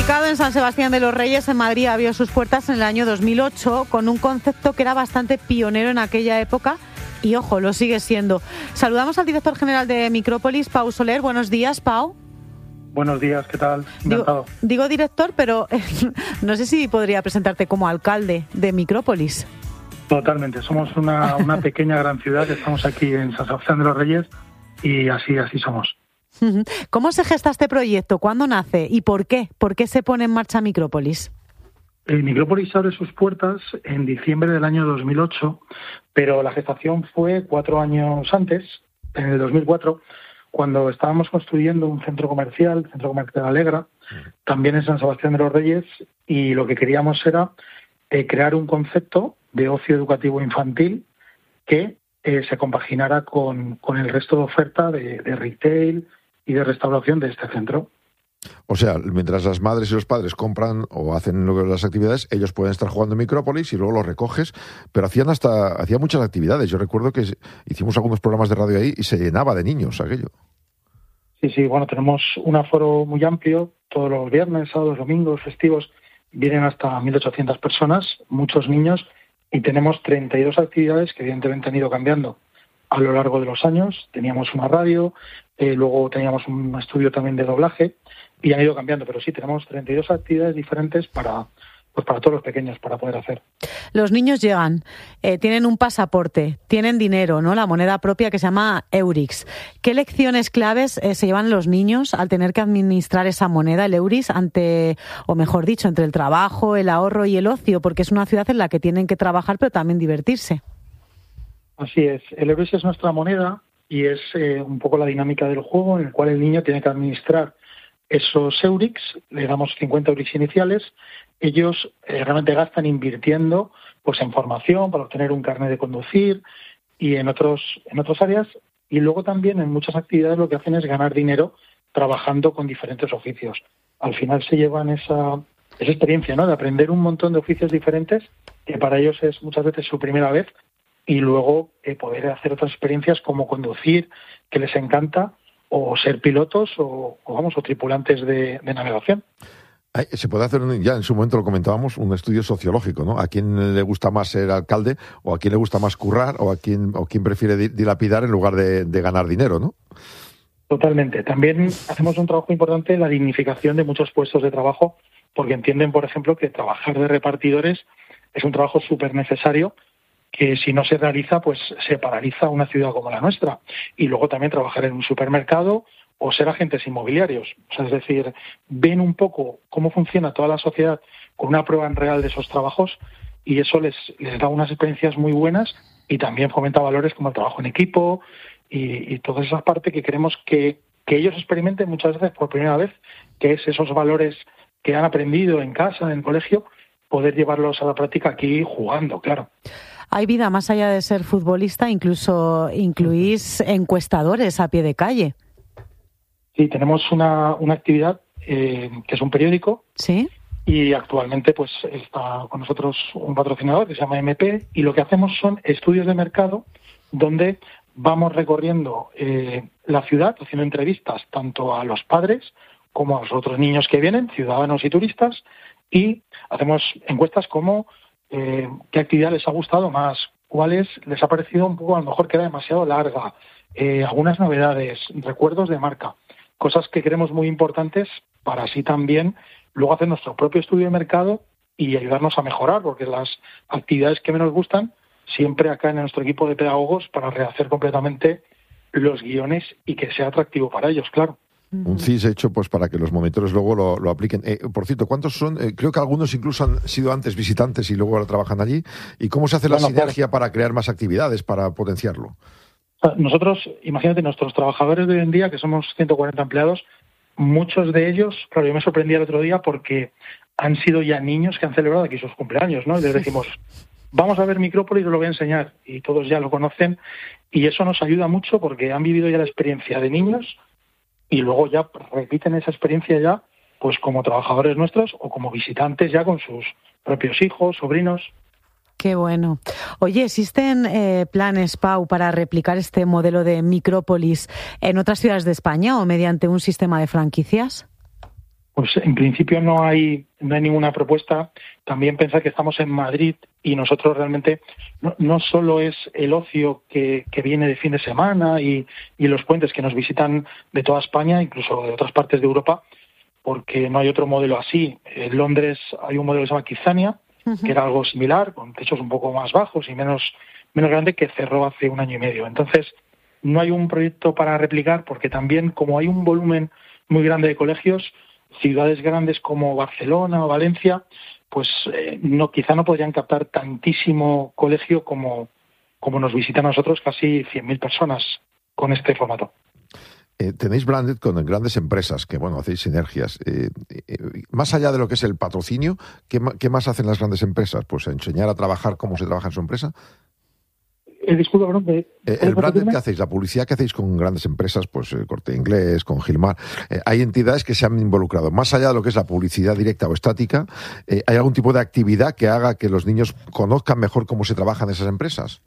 supermercado en San Sebastián de los Reyes, en Madrid, abrió sus puertas en el año 2008 con un concepto que era bastante pionero en aquella época y, ojo, lo sigue siendo. Saludamos al director general de Micrópolis, Pau Soler. Buenos días, Pau. Buenos días, ¿qué tal? Encantado. Digo director, pero no sé si podría presentarte como alcalde de Micrópolis. Totalmente, somos una pequeña gran ciudad, estamos aquí en San Sebastián de los Reyes y así somos. ¿Cómo se gesta este proyecto? ¿Cuándo nace? ¿Y por qué? ¿Por qué se pone en marcha Micrópolis? Micrópolis abre sus puertas en diciembre del año 2008, pero la gestación fue 4 años antes, en el 2004, cuando estábamos construyendo un centro comercial, Alegra, también en San Sebastián de los Reyes, y lo que queríamos era crear un concepto de ocio educativo infantil que se compaginara con el resto de oferta de retail y de restauración de este centro. O sea, mientras las madres y los padres compran o hacen las actividades, ellos pueden estar jugando en Micrópolis y luego los recoges, pero hacían muchas actividades. Yo recuerdo que hicimos algunos programas de radio ahí y se llenaba de niños aquello. Sí, bueno, tenemos un aforo muy amplio, todos los viernes, sábados, domingos, festivos, vienen hasta 1.800 personas, muchos niños, y tenemos 32 actividades que evidentemente han ido cambiando a lo largo de los años. Teníamos una radio, luego teníamos un estudio también de doblaje y han ido cambiando, pero sí, tenemos 32 actividades diferentes para todos los pequeños para poder hacer. Los niños llegan, tienen un pasaporte, tienen dinero, ¿no? La moneda propia que se llama Eurix. ¿Qué lecciones claves se llevan los niños al tener que administrar esa moneda, el Eurix, entre el trabajo, el ahorro y el ocio? Porque es una ciudad en la que tienen que trabajar pero también divertirse. Así es, el Eurix es nuestra moneda y es un poco la dinámica del juego en el cual el niño tiene que administrar esos Eurix, le damos 50 Eurix iniciales, ellos realmente gastan invirtiendo pues en formación para obtener un carnet de conducir y en otras áreas, y luego también en muchas actividades lo que hacen es ganar dinero trabajando con diferentes oficios. Al final se llevan esa experiencia, ¿no?, de aprender un montón de oficios diferentes, que para ellos es muchas veces su primera vez, y luego poder hacer otras experiencias como conducir, que les encanta, o ser pilotos o tripulantes de navegación. Se puede hacer, ya en su momento lo comentábamos, un estudio sociológico, ¿no? ¿A quién le gusta más ser alcalde o a quién le gusta más currar o a quién prefiere dilapidar en lugar de ganar dinero, ¿no? Totalmente. También hacemos un trabajo importante en la dignificación de muchos puestos de trabajo, porque entienden, por ejemplo, que trabajar de repartidores es un trabajo súper necesario, que si no se realiza, pues se paraliza una ciudad como la nuestra. Y luego también trabajar en un supermercado o ser agentes inmobiliarios. O sea, es decir, ven un poco cómo funciona toda la sociedad con una prueba en real de esos trabajos, y eso les da unas experiencias muy buenas y también fomenta valores como el trabajo en equipo y toda esa parte que queremos que ellos experimenten muchas veces por primera vez, que es esos valores que han aprendido en casa, en el colegio, poder llevarlos a la práctica aquí jugando, claro. Hay vida más allá de ser futbolista, incluso incluís encuestadores a pie de calle. Sí, tenemos una actividad que es un periódico. ¿Sí? Y actualmente pues está con nosotros un patrocinador que se llama MP, y lo que hacemos son estudios de mercado donde vamos recorriendo la ciudad, haciendo entrevistas tanto a los padres como a los otros niños que vienen, ciudadanos y turistas, y hacemos encuestas como qué actividad les ha gustado más, cuáles les ha parecido un poco, a lo mejor que era demasiado larga, algunas novedades, recuerdos de marca, cosas que creemos muy importantes para así también luego hacer nuestro propio estudio de mercado y ayudarnos a mejorar, porque las actividades que menos gustan siempre acá en nuestro equipo de pedagogos para rehacer completamente los guiones y que sea atractivo para ellos, claro. Un CIS hecho pues para que los monitores luego lo apliquen. Por cierto, ¿cuántos son? Creo que algunos incluso han sido antes visitantes y luego ahora trabajan allí. ¿Y cómo se hace la sinergia para crear más actividades, para potenciarlo? Nosotros, imagínate, nuestros trabajadores de hoy en día, que somos 140 empleados, muchos de ellos, claro, yo me sorprendí el otro día porque han sido ya niños que han celebrado aquí sus cumpleaños, ¿no? Y les decimos, vamos a ver Micrópolis, os lo voy a enseñar, y todos ya lo conocen, y eso nos ayuda mucho porque han vivido ya la experiencia de niños y luego ya repiten esa experiencia ya pues como trabajadores nuestros o como visitantes ya con sus propios hijos, sobrinos. Qué bueno. Oye, ¿existen planes, Pau, para replicar este modelo de Micrópolis en otras ciudades de España o mediante un sistema de franquicias? Pues en principio no hay ninguna propuesta. También pensar que estamos en Madrid y nosotros realmente no solo es el ocio que viene de fin de semana y los puentes que nos visitan de toda España, incluso de otras partes de Europa, porque no hay otro modelo así. En Londres hay un modelo que se llama Kizania, que era algo similar, con techos un poco más bajos y menos grande, que cerró hace 1 año y medio. Entonces, no hay un proyecto para replicar, porque también, como hay un volumen muy grande de colegios, ciudades grandes como Barcelona o Valencia, pues quizá no podrían captar tantísimo colegio como nos visitan a nosotros, casi 100.000 personas con este formato. Tenéis branded con grandes empresas, que hacéis sinergias. Más allá de lo que es el patrocinio, ¿qué más hacen las grandes empresas? Pues enseñar a trabajar cómo se trabaja en su empresa. Disculpa, perdón. El branded que hacéis, la publicidad que hacéis con grandes empresas, pues Corte Inglés, con Gilmar, hay entidades que se han involucrado. Más allá de lo que es la publicidad directa o estática, ¿hay algún tipo de actividad que haga que los niños conozcan mejor cómo se trabaja en esas empresas?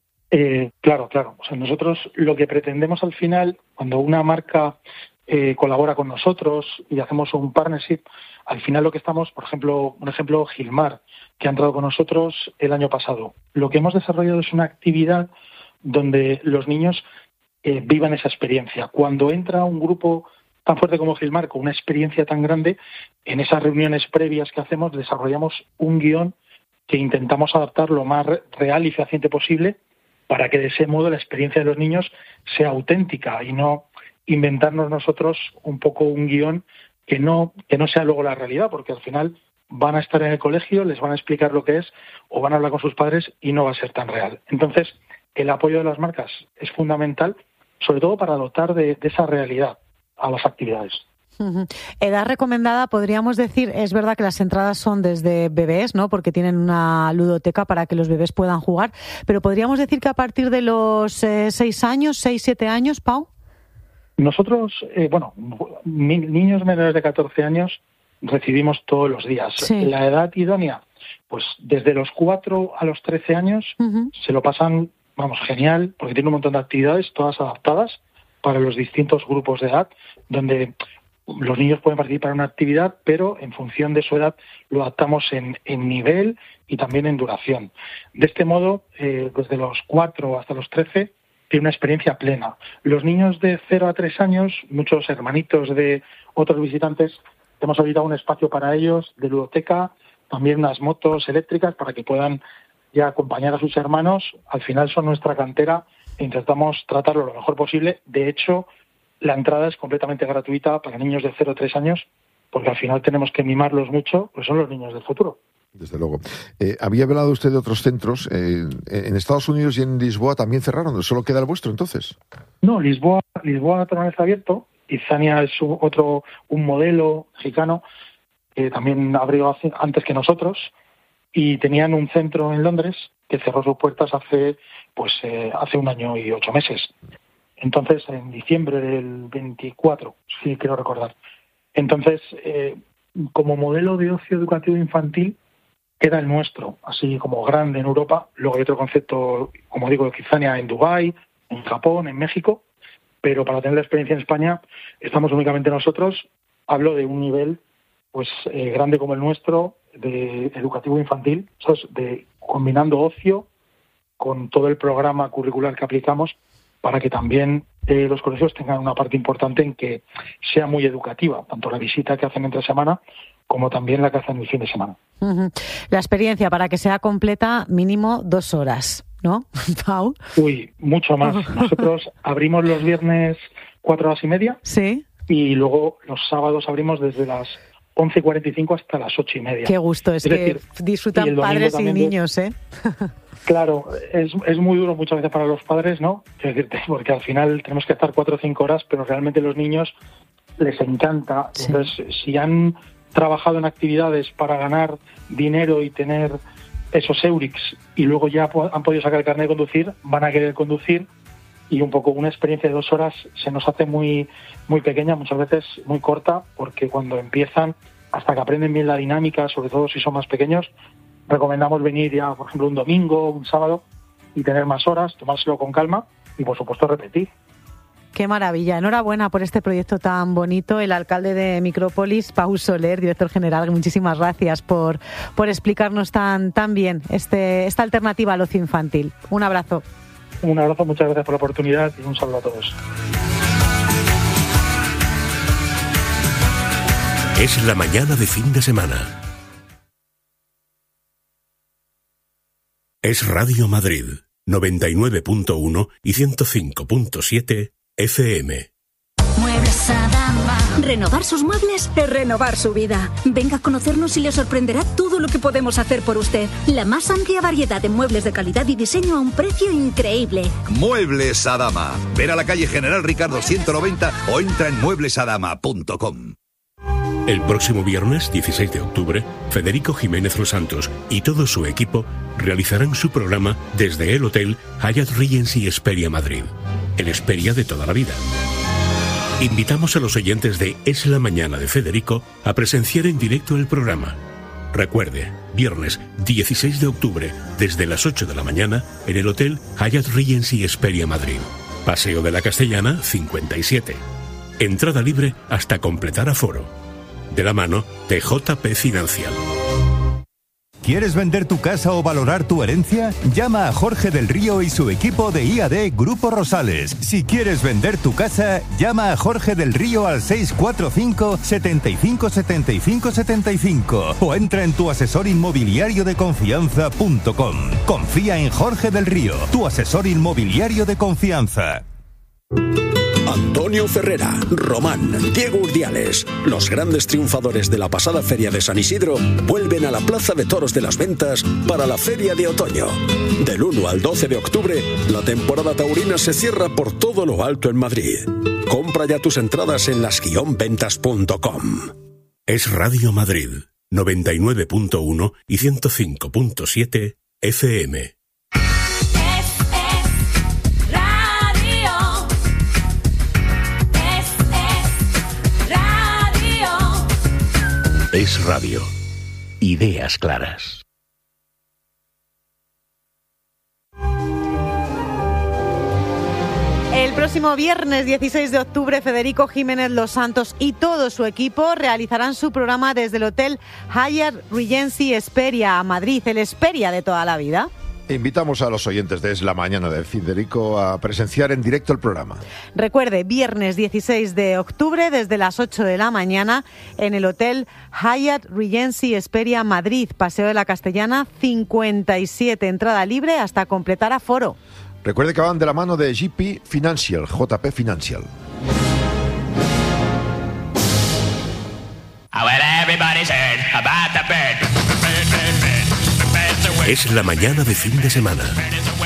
Claro. O sea, nosotros lo que pretendemos al final, cuando una marca colabora con nosotros y hacemos un partnership, al final lo que estamos, por ejemplo, un ejemplo, Gilmar, que ha entrado con nosotros el año pasado. Lo que hemos desarrollado es una actividad donde los niños vivan esa experiencia. Cuando entra un grupo tan fuerte como Gilmar, con una experiencia tan grande, en esas reuniones previas que hacemos desarrollamos un guión que intentamos adaptar lo más real y fehaciente posible, para que de ese modo la experiencia de los niños sea auténtica y no inventarnos nosotros un poco un guión que no sea luego la realidad, porque al final van a estar en el colegio, les van a explicar lo que es o van a hablar con sus padres y no va a ser tan real. Entonces, el apoyo de las marcas es fundamental, sobre todo para dotar de esa realidad a las actividades. Edad recomendada, podríamos decir, es verdad que las entradas son desde bebés, ¿no? Porque tienen una ludoteca para que los bebés puedan jugar, pero podríamos decir que a partir de los 6 años, 6, 7 años, Pau. Nosotros, niños menores de 14 años recibimos todos los días. Sí. La edad idónea, pues desde los 4 a los 13 años se lo pasan, genial, porque tiene un montón de actividades, todas adaptadas para los distintos grupos de edad, donde los niños pueden participar en una actividad, pero en función de su edad lo adaptamos en nivel y también en duración. De este modo, desde los 4 hasta los 13, tiene una experiencia plena. Los niños de 0 a 3 años, muchos hermanitos de otros visitantes, hemos habilitado un espacio para ellos de ludoteca, también unas motos eléctricas para que puedan ya acompañar a sus hermanos. Al final son nuestra cantera e intentamos tratarlo lo mejor posible. De hecho, la entrada es completamente gratuita para niños de 0 a 3 años, porque al final tenemos que mimarlos mucho, pues son los niños del futuro. Desde luego. Había hablado usted de otros centros. En Estados Unidos y en Lisboa también cerraron. ¿Solo queda el vuestro, entonces? No, Lisboa permanece abierto. Kizania es un modelo mexicano que también abrió antes que nosotros, y tenían un centro en Londres que cerró sus puertas hace 1 año y 8 meses. Entonces, en diciembre del 24, sí quiero recordar. Entonces, como modelo de ocio educativo infantil, queda el nuestro, así como grande en Europa. Luego hay otro concepto, como digo, de Kizania en Dubái, en Japón, en México, pero para tener la experiencia en España estamos únicamente nosotros. Hablo de un nivel grande como el nuestro, de educativo infantil, combinando ocio con todo el programa curricular que aplicamos, para que también los colegios tengan una parte importante en que sea muy educativa, tanto la visita que hacen entre semana como también la que hacen el fin de semana. La experiencia, para que sea completa, mínimo 2 horas, ¿no, Pau? Uy, mucho más. Nosotros abrimos los viernes 4 horas y media. Sí. Y luego los sábados abrimos desde las 11:45 hasta las 8:30. Qué gusto, es que decir, disfrutan padres y niños, ¿eh? Claro, es muy duro muchas veces para los padres, ¿no? Es decir, porque al final tenemos que estar 4 o 5 horas, pero realmente a los niños les encanta. Sí. Entonces, si han trabajado en actividades para ganar dinero y tener esos Eurix y luego ya han podido sacar el carnet de conducir, van a querer conducir, y un poco una experiencia de 2 horas se nos hace muy, muy pequeña, muchas veces muy corta, porque cuando empiezan, hasta que aprenden bien la dinámica, sobre todo si son más pequeños, recomendamos venir ya, por ejemplo, un domingo, un sábado, y tener más horas, tomárselo con calma y, por supuesto, repetir. Qué maravilla. Enhorabuena por este proyecto tan bonito. El alcalde de Micrópolis, Pau Soler, director general, muchísimas gracias por explicarnos tan bien esta alternativa al ocio infantil. Un abrazo. Un abrazo, muchas gracias por la oportunidad y un saludo a todos. Es la mañana de fin de semana. Es Radio Madrid, 99.1 y 105.7 FM. Muebles Adama. Renovar sus muebles es renovar su vida. Venga a conocernos y le sorprenderá todo lo que podemos hacer por usted. La más amplia variedad de muebles de calidad y diseño a un precio increíble. Muebles Adama. Ven a la calle General Ricardo 190 o entra en mueblesadama.com. El próximo viernes 16 de octubre, Federico Jiménez Los Santos y todo su equipo realizarán su programa desde el Hotel Hyatt Regency Hesperia Madrid, el Hesperia de toda la vida. Invitamos a los oyentes de Es la Mañana de Federico a presenciar en directo el programa. Recuerde, viernes 16 de octubre, desde las 8 de la mañana, en el Hotel Hyatt Regency Hesperia Madrid, Paseo de la Castellana 57. Entrada libre hasta completar aforo. De la mano de JP Financial. ¿Quieres vender tu casa o valorar tu herencia? Llama a Jorge del Río y su equipo de IAD Grupo Rosales. Si quieres vender tu casa, llama a Jorge del Río al 645 75 75 75 o entra en tuasesorinmobiliariodeconfianza.com. Confía en Jorge del Río, tu asesor inmobiliario de confianza. Antonio Ferrera, Román, Diego Urdiales, los grandes triunfadores de la pasada Feria de San Isidro, vuelven a la Plaza de Toros de las Ventas para la Feria de Otoño. Del 1 al 12 de octubre, la temporada taurina se cierra por todo lo alto en Madrid. Compra ya tus entradas en las-ventas.com. Es Radio Madrid, 99.1 y 105.7 FM. Es radio. Ideas claras. El próximo viernes 16 de octubre, Federico Jiménez Los Santos y todo su equipo realizarán su programa desde el Hotel Hyatt Regency Hesperia, Madrid, el Hesperia de toda la vida. Invitamos a los oyentes de Es la Mañana de Federico a presenciar en directo el programa. Recuerde, viernes 16 de octubre desde las 8 de la mañana en el Hotel Hyatt Regency Hesperia Madrid, Paseo de la Castellana 57, entrada libre hasta completar aforo. Recuerde que van de la mano de JP Financial, JP Financial. Es la mañana de fin de semana.